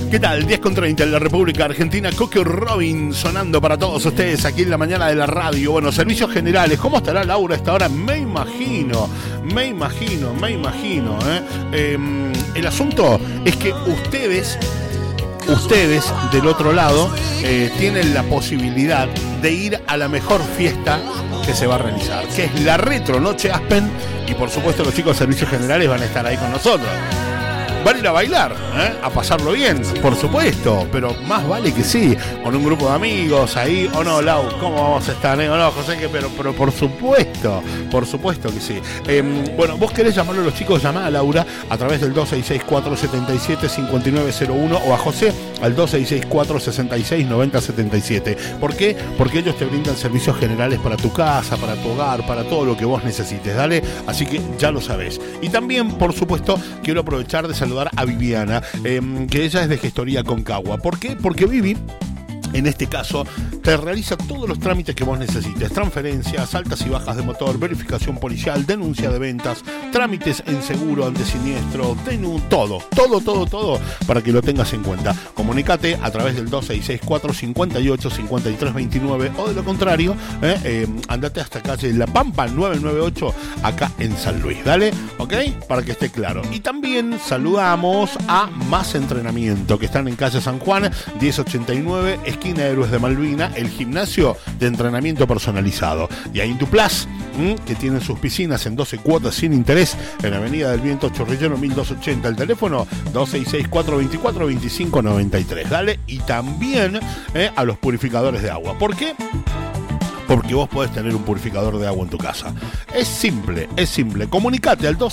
¿Qué tal? 10:30 en la República Argentina. Coque Robin sonando para todos ustedes aquí en la mañana de la radio. Bueno, servicios generales. ¿Cómo estará Laura a esta hora? Me imagino. El asunto es que ustedes del otro lado tienen la posibilidad de ir a la mejor fiesta que se va a realizar, que es la Retro Noche Aspen, y por supuesto los chicos de servicios generales van a estar ahí con nosotros. Van a ir a bailar, a pasarlo bien, por supuesto, pero más vale que sí, con un grupo de amigos ahí, o no, Lau, ¿cómo vamos a estar? O no, José, pero por supuesto que sí. Bueno, vos querés llamarlo a los chicos, llamá a Laura a través del 2664-77-5901 o a José al 2664-669077. ¿Por qué? Porque ellos te brindan servicios generales para tu casa, para tu hogar, para todo lo que vos necesites, ¿dale? Así que ya lo sabés. Y también, por supuesto, quiero aprovechar de saludar a Viviana, que ella es de Gestoría Concagua. ¿Por qué? Porque Vivi, en este caso, te realiza todos los trámites que vos necesites: transferencias, altas y bajas de motor, verificación policial, denuncia de ventas, trámites en seguro, antesiniestro, todo, para que lo tengas en cuenta. Comunícate a través del 2664-585329 o de lo contrario, andate hasta calle La Pampa 998 acá en San Luis, ¿dale? ¿Ok? Para que esté claro. Y también saludamos a Más Entrenamiento, que están en calle San Juan 1089, esquina Héroes de Malvina, el gimnasio de entrenamiento personalizado. Y a Induplas, que tienen sus piscinas en 12 cuotas sin interés en Avenida del Viento Chorrillero 1280. El teléfono 266-424-2593. Dale. Y también a los purificadores de agua. ¿Por qué? Porque vos podés tener un purificador de agua en tu casa. Es simple. Comunicate al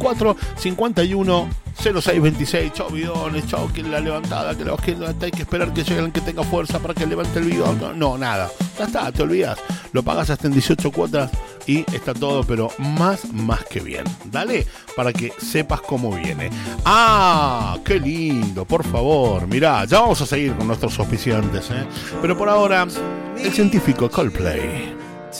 2664-510626. Chau, bidones, chau, que la levantada, que hay que esperar que llegue alguien que tenga fuerza para que levante el bidón. No, nada. Ya está, te olvidas. Lo pagas hasta en 18 cuotas y está todo, pero más que bien. Dale, para que sepas cómo viene. ¡Ah! ¡Qué lindo! Por favor, mirá, ya vamos a seguir con nuestros auspiciantes, Pero por ahora, el científico Coldplay.